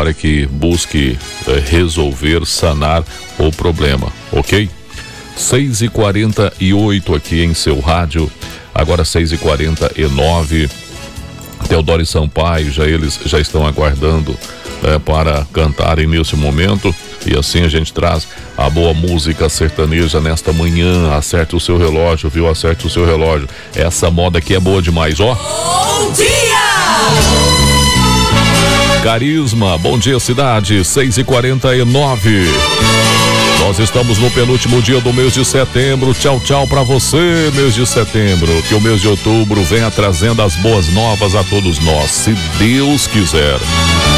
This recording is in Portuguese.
para que busque resolver, sanar o problema, ok? 6h48 aqui em seu rádio, agora 6h49. Teodoro e Sampaio, eles já estão aguardando para cantarem nesse momento, e assim a gente traz a boa música sertaneja nesta manhã. Acerte o seu relógio, viu? Acerte o seu relógio. Essa moda aqui é boa demais, ó. Bom dia! Carisma, bom dia cidade, 6h49. Nós estamos no penúltimo dia do mês de setembro. Tchau, tchau pra você, mês de setembro. Que o mês de outubro venha trazendo as boas novas a todos nós, se Deus quiser.